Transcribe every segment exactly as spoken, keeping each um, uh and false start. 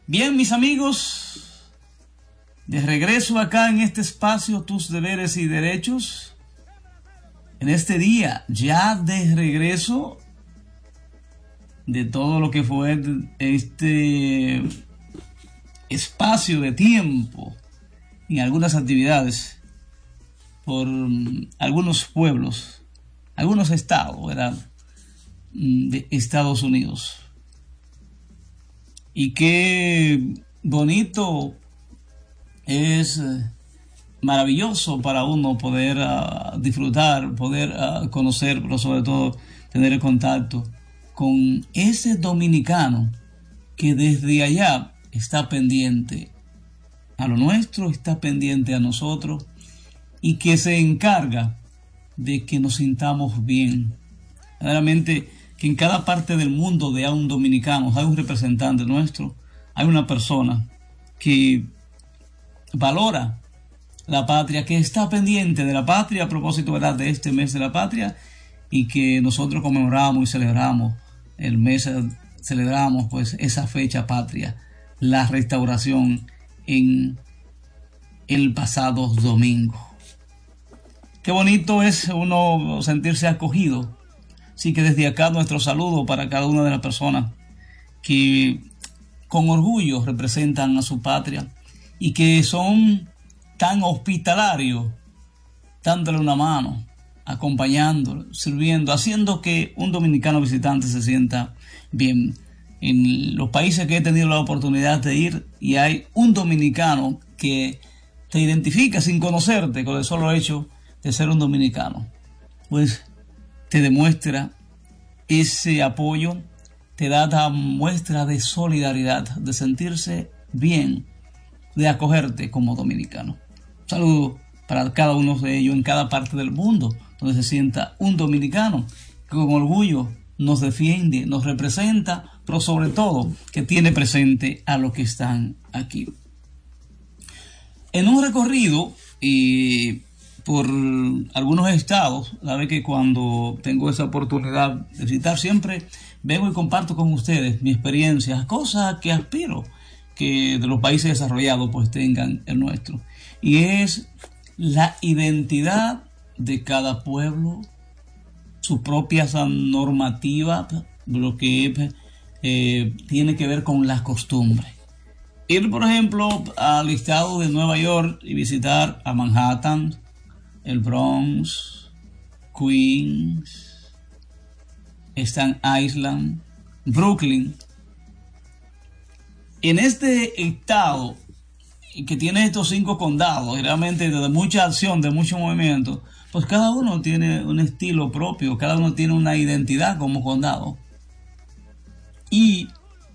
Bien, mis amigos, de regreso acá en este espacio, tus deberes y derechos. En este día, ya de regreso de todo lo que fue este espacio de tiempo en algunas actividades por algunos pueblos, algunos estados, ¿verdad?, de Estados Unidos. Y qué bonito, es maravilloso para uno poder uh, disfrutar, poder uh, conocer, pero sobre todo tener el contacto con ese dominicano que desde allá está pendiente a lo nuestro, está pendiente a nosotros y que se encarga de que nos sintamos bien. Realmente que en cada parte del mundo de un dominicano hay un representante nuestro, hay una persona que valora la patria, que está pendiente de la patria a propósito, ¿verdad?, de este mes de la patria, y que nosotros conmemoramos y celebramos el mes, celebramos pues esa fecha patria, la restauración en el pasado domingo. Qué bonito es uno sentirse acogido. Así que desde acá nuestro saludo para cada una de las personas que con orgullo representan a su patria y que son tan hospitalarios, dándole una mano, acompañándolo, sirviendo, haciendo que un dominicano visitante se sienta bien. En los países que he tenido la oportunidad de ir, y hay un dominicano que te identifica sin conocerte con el solo hecho de ser un dominicano, pues te demuestra ese apoyo, te da la muestra de solidaridad, de sentirse bien, de acogerte como dominicano. Un saludo para cada uno de ellos en cada parte del mundo donde se sienta un dominicano que con orgullo nos defiende, nos representa, pero sobre todo que tiene presente a los que están aquí. En un recorrido y por algunos estados, la vez que cuando tengo esa oportunidad de visitar, siempre vengo y comparto con ustedes mi experiencia, cosas que aspiro que de los países desarrollados pues tengan el nuestro, y es la identidad de cada pueblo, su propia normativa, lo que eh, tiene que ver con las costumbres. Ir, por ejemplo, al estado de Nueva York y visitar a Manhattan, el Bronx, Queens, Staten Island, Brooklyn. En este estado que tiene estos cinco condados, y realmente de mucha acción, de mucho movimiento, pues cada uno tiene un estilo propio, cada uno tiene una identidad como condado. Y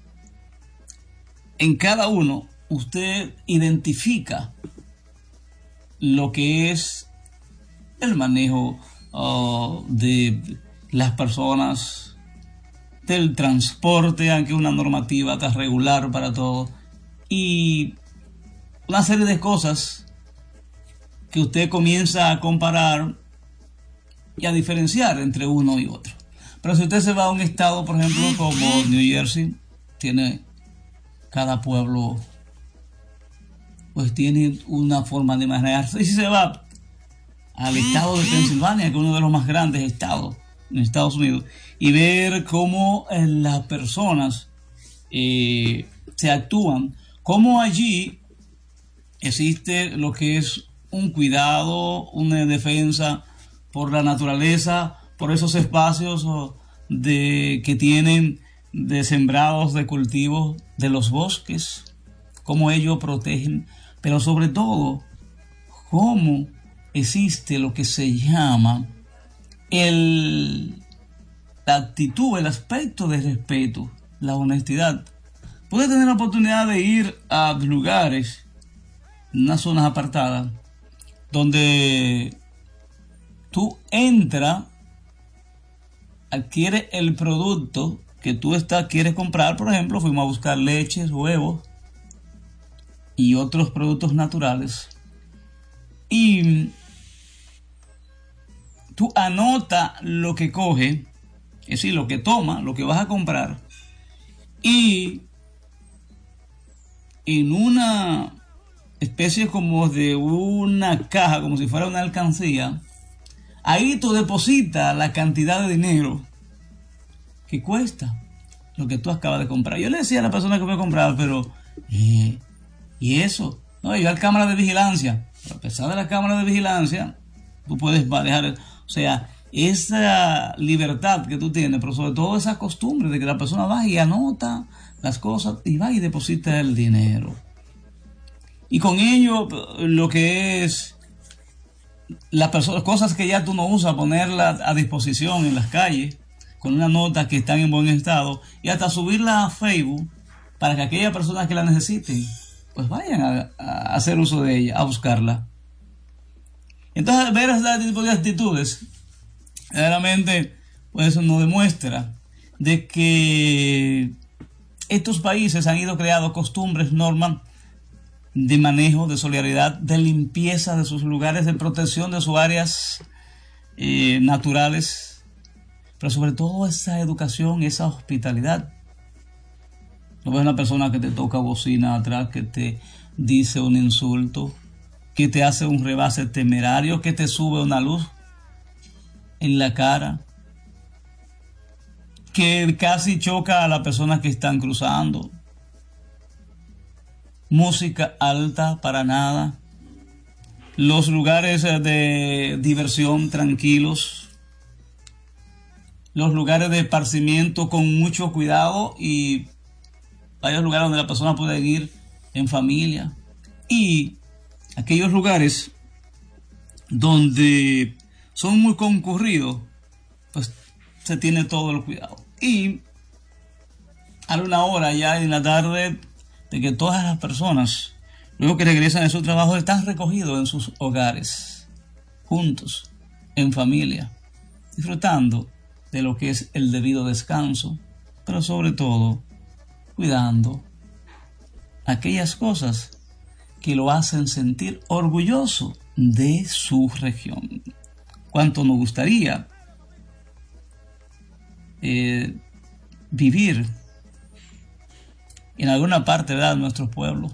en cada uno usted identifica lo que es el manejo uh, de las personas, del transporte, aunque una normativa está regular para todo, y una serie de cosas que usted comienza a comparar y a diferenciar entre uno y otro. Pero si usted se va a un estado, por ejemplo, como New Jersey, tiene cada pueblo, pues tiene una forma de manejarse. Y si se va al estado de Pensilvania, que es uno de los más grandes estados en Estados Unidos, y ver cómo eh, las personas eh, se actúan, cómo allí existe lo que es un cuidado, una defensa por la naturaleza, por esos espacios de, que tienen de sembrados, de cultivos, de los bosques, cómo ellos protegen, pero sobre todo, cómo existe lo que se llama el, la actitud, el aspecto de respeto, la honestidad. Puedes tener la oportunidad de ir a lugares, unas zonas apartadas, donde tú entras, adquieres el producto que tú estás, quieres comprar. Por ejemplo, fuimos a buscar leches, huevos y otros productos naturales, y tú anotas lo que coge, es decir, lo que toma, lo que vas a comprar, y en una especie como de una caja, como si fuera una alcancía. Ahí tú depositas la cantidad de dinero que cuesta lo que tú acabas de comprar. Yo le decía a la persona que fue a comprar, pero eh, ¿y eso? No, yo al cámara de vigilancia. Pero a pesar de la cámara de vigilancia, tú puedes manejar, o sea, esa libertad que tú tienes, pero sobre todo esa costumbre de que la persona va y anota las cosas y va y deposita el dinero. Y con ello, lo que es las personas, cosas que ya tú no usas, ponerlas a disposición en las calles, con una nota que están en buen estado, y hasta subirla a Facebook para que aquellas personas que la necesiten, pues vayan a, a hacer uso de ella, a buscarla. Entonces, ver este tipo de actitudes, realmente, pues eso nos demuestra de que estos países han ido creando costumbres, normas de manejo, de solidaridad, de limpieza de sus lugares, de protección de sus áreas eh, naturales, pero sobre todo esa educación, esa hospitalidad. No ves una persona que te toca bocina atrás, que te dice un insulto, que te hace un rebase temerario, que te sube una luz en la cara, que casi choca a las personas que están cruzando. Música alta para nada. Los lugares de diversión tranquilos. Los lugares de esparcimiento con mucho cuidado y varios lugares donde la persona puede ir en familia. Y aquellos lugares donde son muy concurridos, pues se tiene todo el cuidado. Y a una hora ya en la tarde de que todas las personas, luego que regresan de su trabajo, están recogidos en sus hogares, juntos, en familia, disfrutando de lo que es el debido descanso, pero sobre todo cuidando aquellas cosas que lo hacen sentir orgulloso de su región. Cuánto nos gustaría eh, vivir en alguna parte, ¿verdad?, de nuestro pueblo,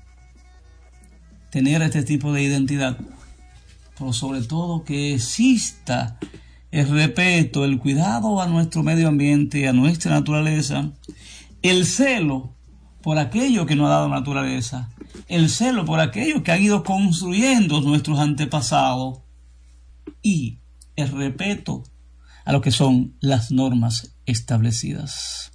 tener este tipo de identidad, pero sobre todo que exista el respeto, el cuidado a nuestro medio ambiente, a nuestra naturaleza, el celo por aquello que nos ha dado naturaleza, el celo por aquello que han ido construyendo nuestros antepasados y el respeto a lo que son las normas establecidas.